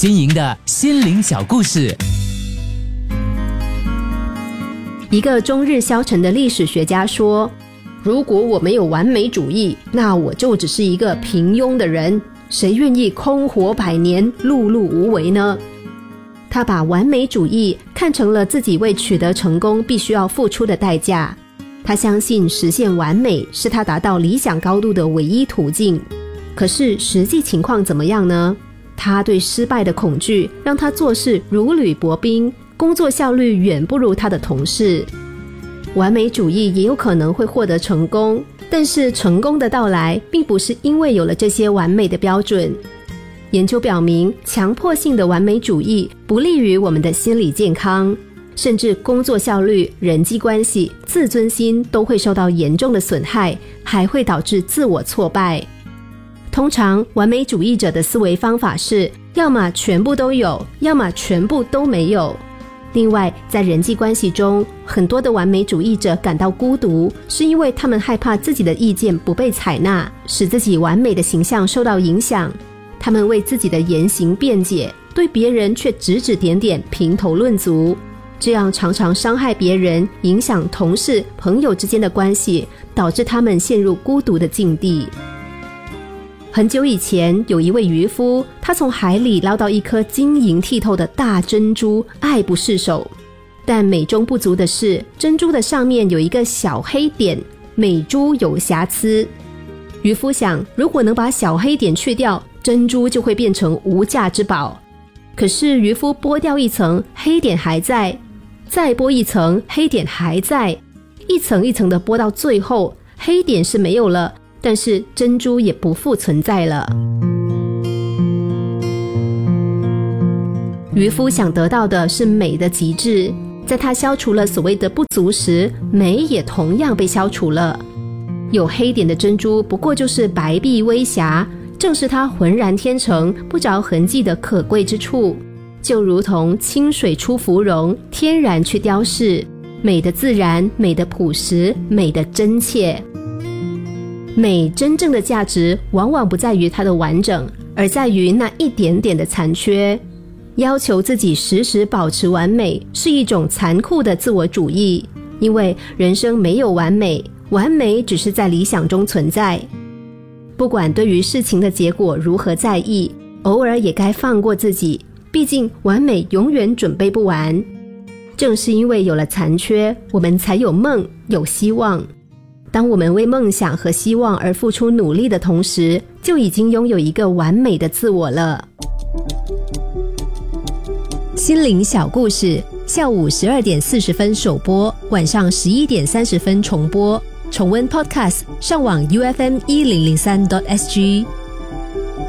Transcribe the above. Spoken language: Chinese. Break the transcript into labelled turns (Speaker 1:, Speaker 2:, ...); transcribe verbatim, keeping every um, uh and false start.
Speaker 1: 新颖的心灵小故事。
Speaker 2: 一个终日消沉的历史学家说，如果我没有完美主义，那我就只是一个平庸的人，谁愿意空活百年，碌碌无为呢？他把完美主义看成了自己为取得成功必须要付出的代价。他相信实现完美是他达到理想高度的唯一途径。可是实际情况怎么样呢？他对失败的恐惧让他做事如履薄冰，工作效率远不如他的同事。完美主义也有可能会获得成功，但是成功的到来并不是因为有了这些完美的标准。研究表明，强迫性的完美主义不利于我们的心理健康，甚至工作效率、人际关系、自尊心都会受到严重的损害，还会导致自我挫败。通常完美主义者的思维方法是，要么全部都有，要么全部都没有。另外，在人际关系中，很多的完美主义者感到孤独，是因为他们害怕自己的意见不被采纳，使自己完美的形象受到影响。他们为自己的言行辩解，对别人却指指点点，评头论足，这样常常伤害别人，影响同事、朋友之间的关系，导致他们陷入孤独的境地。很久以前，有一位渔夫，他从海里捞到一颗晶莹剔透的大珍珠，爱不释手。但美中不足的是，珍珠的上面有一个小黑点，美珠有瑕疵。渔夫想，如果能把小黑点去掉，珍珠就会变成无价之宝。可是渔夫剥掉一层，黑点还在，再剥一层，黑点还在，一层一层的剥到最后，黑点是没有了，但是珍珠也不复存在了。渔夫想得到的是美的极致，在他消除了所谓的不足时，美也同样被消除了。有黑点的珍珠不过就是白璧微瑕，正是它浑然天成、不着痕迹的可贵之处。就如同清水出芙蓉，天然去雕饰，美的自然，美的朴实，美的真切。美真正的价值往往不在于它的完整，而在于那一点点的残缺。要求自己时时保持完美，是一种残酷的自我主义，因为人生没有完美，完美只是在理想中存在。不管对于事情的结果如何在意，偶尔也该放过自己，毕竟完美永远准备不完。正是因为有了残缺，我们才有梦，有希望。当我们为梦想和希望而付出努力的同时，就已经拥有一个完美的自我了。心灵小故事，下午十二点四十分首播，晚上十一点三十分重播。重温 Podcast， 上网 U F M 一零零三 点 S G。